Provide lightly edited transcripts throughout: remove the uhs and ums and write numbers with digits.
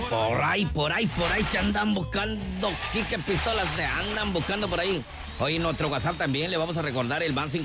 Por ahí te andan buscando, Quique Pistolas, te andan buscando por ahí. Hoy en nuestro WhatsApp también le vamos a recordar el más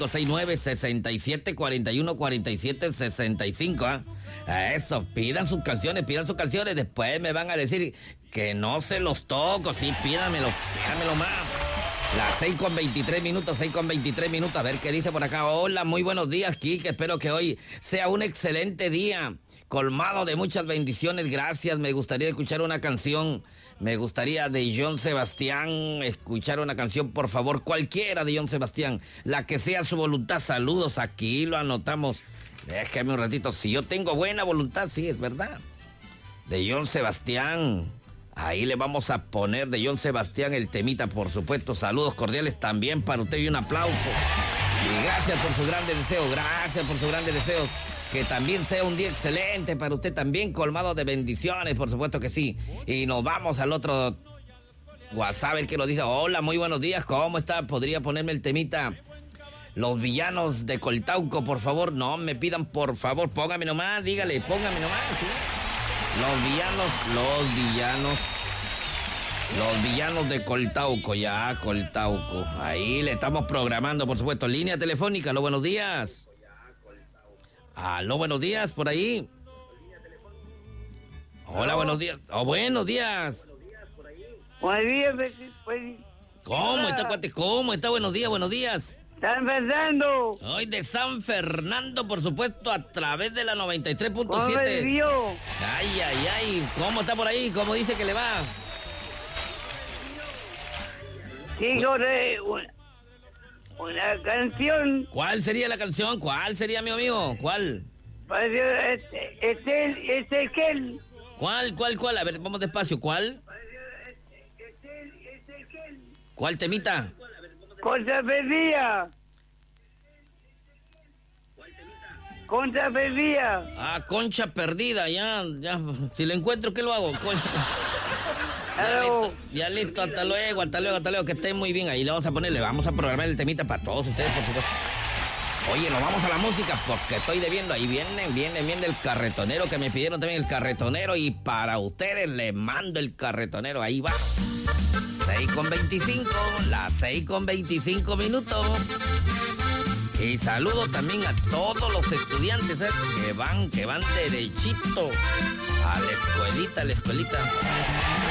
569-6741-4765, ¿ah? Eso, pidan sus canciones, después me van a decir que no se los toco, sí, pídamelo más. Las 6:23 minutos, a ver qué dice por acá. Hola, muy buenos días, Quique, espero que hoy sea un excelente día, colmado de muchas bendiciones, gracias. Me gustaría escuchar una canción, de Joan Sebastián, por favor, cualquiera de Joan Sebastián, la que sea su voluntad. Saludos, aquí lo anotamos. Déjeme un ratito, si yo tengo buena voluntad, sí, es verdad. De Joan Sebastián. Ahí le vamos a poner de Joan Sebastián el temita, por supuesto. Saludos cordiales también para usted y un aplauso. Y gracias por sus grandes deseos. Que también sea un día excelente para usted también, colmado de bendiciones, por supuesto que sí. Y nos vamos al otro WhatsApp, el que nos dice, hola, muy buenos días, ¿cómo está? ¿Podría ponerme el temita Los Villanos de Coltauco, por favor? No me pidan, por favor, póngame nomás, dígale, póngame nomás, ¿sí? Los villanos de Coltauco, ya, Coltauco. Ahí le estamos programando, por supuesto. Línea telefónica, aló, buenos días. Aló, buenos días, por ahí. Hola, buenos días. Oh, buenos días. Buenos días, ¿Cómo está, cuate? ¿Cómo está? Buenos días. San Fernando. Hoy de San Fernando, por supuesto, a través de la 93.7. Ay. ¿Cómo está por ahí? ¿Cómo dice que le va? Sí, una canción. ¿Cuál sería la canción? ¿Cuál sería, mi amigo? ¿Cuál? Ezequiel. ¿Cuál? A ver, vamos despacio. ¿Cuál? ¿Cuál temita? Contra perdida. Ah, Concha Perdida, ya. Si lo encuentro, ¿qué lo hago? Ya listo, hasta luego, que estén muy bien. Ahí le vamos a programar el temita para todos ustedes, por supuesto. Oye, nos vamos a la música porque estoy debiendo. Ahí viene el carretonero, que me pidieron también el carretonero, y para ustedes le mando el carretonero, ahí va. 6:25, las 6:25 minutos. Y saludo también a todos los estudiantes que van derechito a la escuelita.